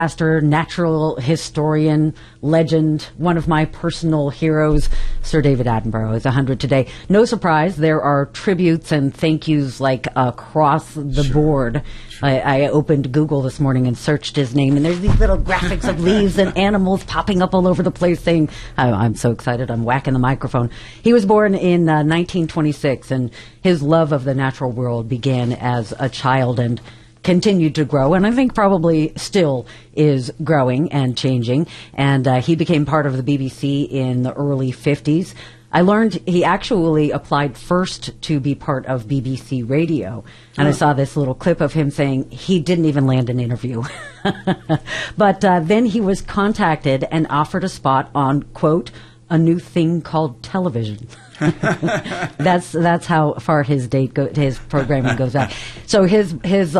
natural historian, legend, one of my personal heroes, Sir David Attenborough, is 100 today. No surprise, there are tributes and thank yous like across the board. I opened Google this morning and searched his name, and there's these little graphics of leaves and animals popping up all over the place saying, I'm so excited, I'm whacking the microphone. He was born in 1926, and his love of the natural world began as a child and continued to grow, and I think probably still is growing and changing. And he became part of the BBC in the early 50s. I learned he actually applied first to be part of BBC Radio. And I saw this little clip of him saying he didn't even land an interview. But then he was contacted and offered a spot on, quote, a new thing called television. That's how far his programming goes back. So his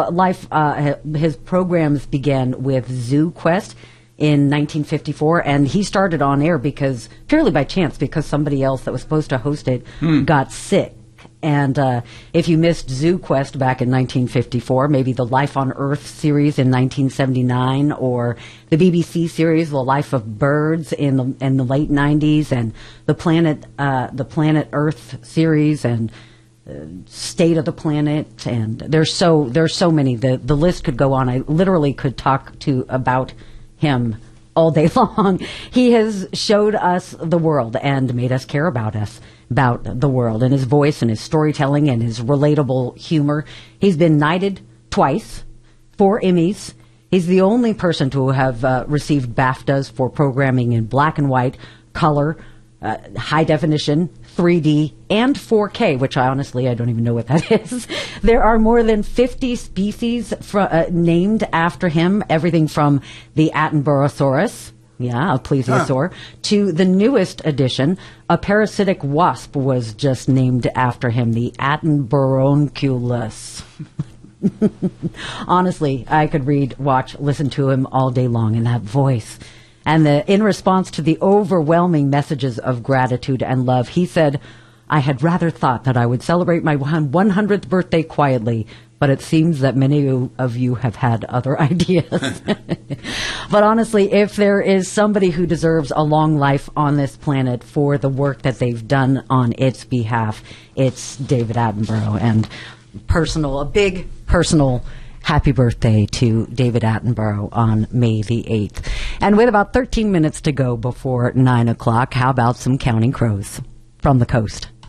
programs began with Zoo Quest in 1954, and he started on air purely by chance, because somebody else that was supposed to host it got sick. And if you missed Zoo Quest back in 1954, maybe the Life on Earth series in 1979, or the BBC series The Life of Birds in the late 90s, and the Planet Earth series, and State of the Planet, and there's so many. The list could go on. I literally could talk about him all day long. He has showed us the world and made us care about the world, and his voice and his storytelling and his relatable humor. He's been knighted twice, 4 Emmys. He's the only person to have received BAFTAs for programming in black and white, color, high definition, 3D, and 4K, which I don't even know what that is. There are more than 50 species named after him, everything from the Attenboroughsaurus, a plesiosaur, to the newest addition, a parasitic wasp was just named after him, the Attenboronculus. Honestly, I could read, watch, listen to him all day long in that voice. And in response to the overwhelming messages of gratitude and love, he said, I had rather thought that I would celebrate my 100th birthday quietly, but it seems that many of you have had other ideas. But honestly, if there is somebody who deserves a long life on this planet for the work that they've done on its behalf, it's David Attenborough. And a big personal happy birthday to David Attenborough on May the 8th. And with about 13 minutes to go before 9 o'clock, how about some Counting Crows from the coast?